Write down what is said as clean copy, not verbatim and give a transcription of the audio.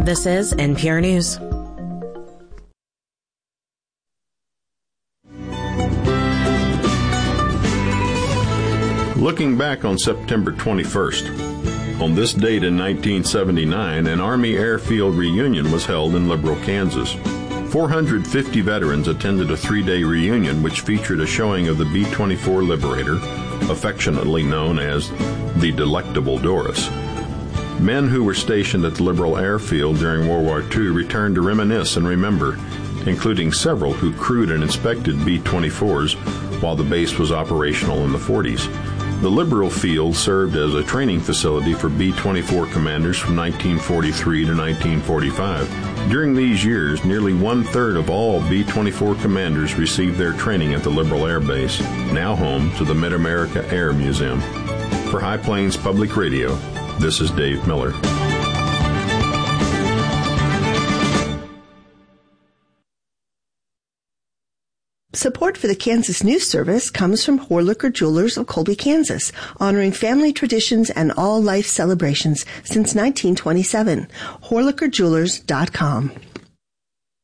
This is NPR News. Looking back on September 21st, on this date in 1979, an Army airfield reunion was held in Liberal, Kansas. 450 veterans attended a 3-day reunion which featured a showing of the B-24 Liberator, affectionately known as the Delectable Doris. Men who were stationed at the Liberal airfield during World War II returned to reminisce and remember, including several who crewed and inspected B-24s while the base was operational in the 40s. The Liberal field served as a training facility for B-24 commanders from 1943 to 1945. During these years, nearly one-third of all B-24 commanders received their training at the Liberal Air Base, now home to the Mid-America Air Museum. For High Plains Public Radio, this is Dave Miller. Support for the Kansas News Service comes from Horlicker Jewelers of Colby, Kansas, honoring family traditions and all life celebrations since 1927. HorlickerJewelers.com.